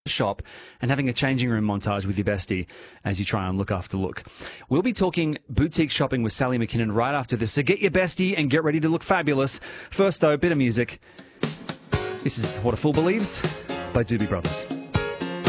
shop and having a changing room montage with your bestie as you try and look after look. We'll be talking boutique shopping with Sally McKinnon right after this, so get your bestie and get ready to look fabulous. First though, a bit of music. This is What a Fool Believes by Doobie Brothers.